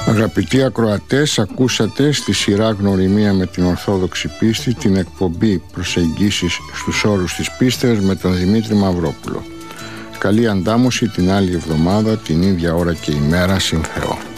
Αγαπητοί ακροατές, ακούσατε στη σειρά Γνωριμία με την Ορθόδοξη Πίστη την εκπομπή Προσεγγίσεις στους όρους της πίστεως με τον Δημήτρη Μαυρόπουλο. Καλή αντάμωση την άλλη εβδομάδα, την ίδια ώρα και ημέρα, συν Θεό.